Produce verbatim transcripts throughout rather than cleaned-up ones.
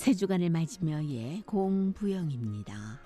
새 주간을 맞으며의 공부영입니다.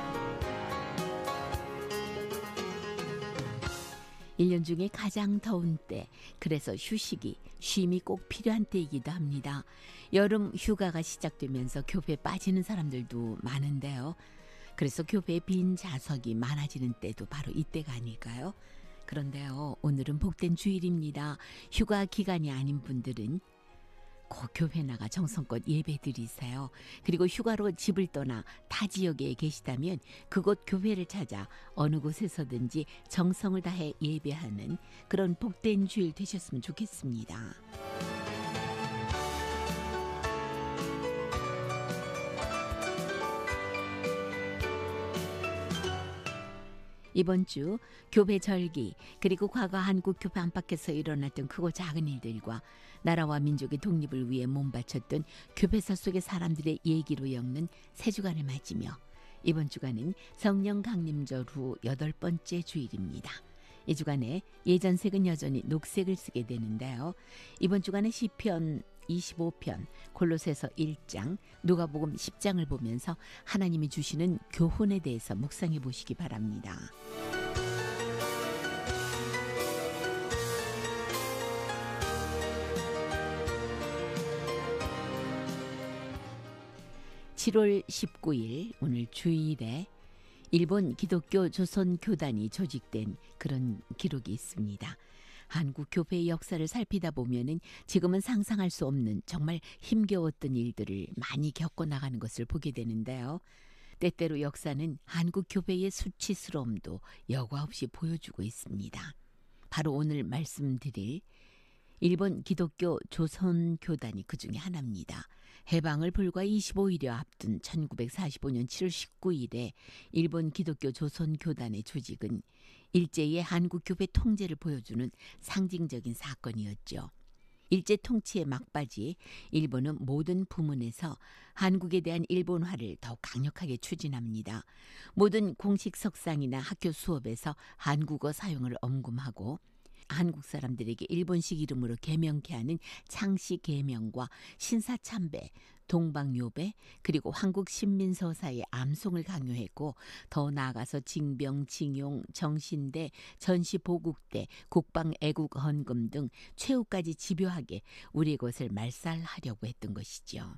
일 년 중에 가장 더운 때, 그래서 휴식이, 쉼이 꼭 필요한 때이기도 합니다. 여름 휴가가 시작되면서 교회에 빠지는 사람들도 많은데요. 그래서 교회에 빈 좌석이 많아지는 때도 바로 이때가 아닐까요? 그런데요, 오늘은 복된 주일입니다. 휴가 기간이 아닌 분들은 꼭 교회 나가 정성껏 예배 드리세요. 그리고 휴가로 집을 떠나 타 지역에 계시다면 그곳 교회를 찾아 어느 곳에서든지 정성을 다해 예배하는 그런 복된 주일 되셨으면 좋겠습니다. 이번 주 교회 절기, 그리고 과거 한국 교회 안팎에서 일어났던 크고 작은 일들과 나라와 민족의 독립을 위해 몸바쳤던 교회사 속의 사람들의 얘기로 엮는 새 주간을 맞으며, 이번 주간은 성령 강림절 후 여덟 번째 주일입니다. 이 주간에 예전색은 여전히 녹색을 쓰게 되는데요. 이번 주간에 시편 이십오 편, 골로새서 일 장, 누가복음 십 장을 보면서 하나님이 주시는 교훈에 대해서 묵상해 보시기 바랍니다. 칠월 십구일, 오늘 주일에 일본 기독교 조선교단이 조직된 그런 기록이 있습니다. 한국 교회의 역사를 살피다 보면은 지금은 상상할 수 없는 정말 힘겨웠던 일들을 많이 겪어 나가는 것을 보게 되는데요. 때때로 역사는 한국 교회의 수치스러움도 여과 없이 보여주고 있습니다. 바로 오늘 말씀드릴 일본 기독교 조선교단이 그 중에 하나입니다. 해방을 불과 이십오일여 앞둔 천구백사십오년 칠월 십구일에 일본 기독교 조선교단의 조직은 일제의 한국교회 통제를 보여주는 상징적인 사건이었죠. 일제 통치의 막바지, 일본은 모든 부문에서 한국에 대한 일본화를 더욱 강력하게 추진합니다. 모든 공식 석상이나 학교 수업에서 한국어 사용을 엄금하고 한국 사람들에게 일본식 이름으로 개명케 하는 창씨 개명과 신사참배, 동방요배, 그리고 한국신민서사의 암송을 강요했고, 더 나아가서 징병, 징용, 정신대, 전시보국대, 국방애국헌금 등 최후까지 집요하게 우리의 것을 말살하려고 했던 것이죠.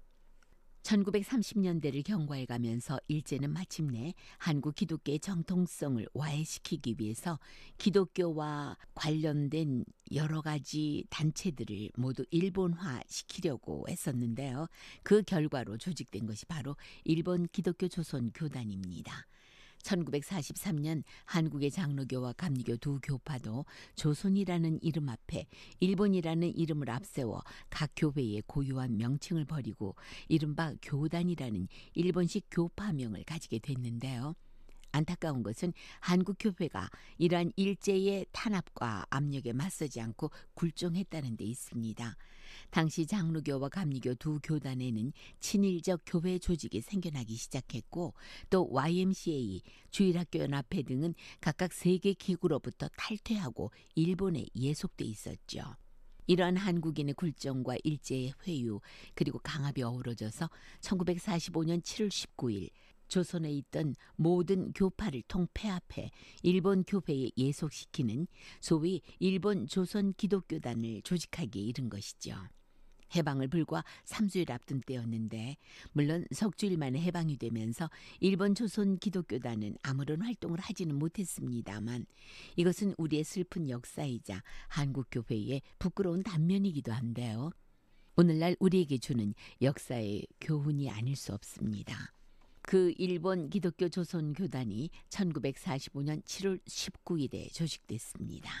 천구백삼십년대를 경과해 가면서 일제는 마침내 한국 기독교의 정통성을 와해시키기 위해서 기독교와 관련된 여러 가지 단체들을 모두 일본화시키려고 했었는데요. 그 결과로 조직된 것이 바로 일본 기독교 조선교단입니다. 천구백사십삼년 한국의 장로교와 감리교 두 교파도 조선이라는 이름 앞에 일본이라는 이름을 앞세워 각 교회의 고유한 명칭을 버리고 이른바 교단이라는 일본식 교파명을 가지게 됐는데요. 안타까운 것은 한국 교회가 이러한 일제의 탄압과 압력에 맞서지 않고 굴종했다는 데 있습니다. 당시 장로교와 감리교 두 교단에는 친일적 교회 조직이 생겨나기 시작했고, 또 와이엠씨에이, 주일학교연합회 등은 각각 세계 기구로부터 탈퇴하고 일본에 예속돼 있었죠. 이러한 한국인의 굴종과 일제의 회유, 그리고 강압이 어우러져서 천구백사십오년 칠월 십구일 조선에 있던 모든 교파를 통폐합해 일본 교회에 예속시키는 소위 일본 조선 기독교단을 조직하기에 이른 것이죠. 해방을 불과 삼 주일 앞둔 때였는데, 물론 석주일 만에 해방이 되면서 일본 조선 기독교단은 아무런 활동을 하지는 못했습니다만, 이것은 우리의 슬픈 역사이자 한국 교회의 부끄러운 단면이기도 한데요. 오늘날 우리에게 주는 역사의 교훈이 아닐 수 없습니다. 그 일본 기독교 조선교단이 천구백사십오년 칠월 십구일에 조직됐습니다.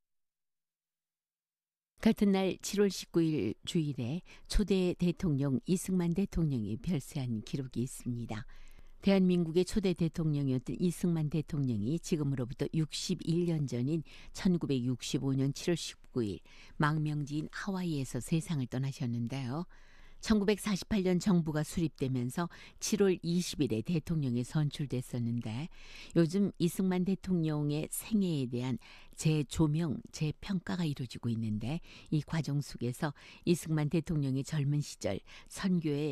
같은 날 칠월 십구일 주일에 초대 대통령 이승만 대통령이 별세한 기록이 있습니다. 대한민국의 초대 대통령이었던 이승만 대통령이 지금으로부터 육십일년 전인 천구백육십오년 칠월 십구일 망명지인 하와이에서 세상을 떠나셨는데요. 천구백사십팔년 정부가 수립되면서 칠월 이십일에 대통령이 선출됐었는데, 요즘 이승만 대통령의 생애에 대한 재조명, 재평가가 이루어지고 있는데, 이 과정 속에서 이승만 대통령의 젊은 시절 선교에